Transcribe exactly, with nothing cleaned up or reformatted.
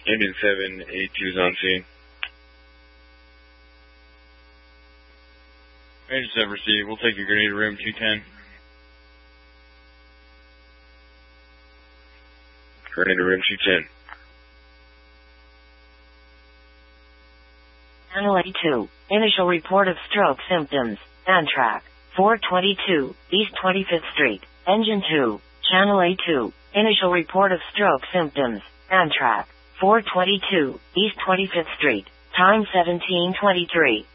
Indian seven eight two is on scene. Agent seven received. We'll take your Grenada room two ten. Grenada room two ten. Channel A two, initial report of stroke symptoms, Amtrak, four twenty-two, East twenty-fifth Street, Engine two, Channel A two, initial report of stroke symptoms, Amtrak, four twenty-two, East twenty-fifth Street, time seventeen twenty-three.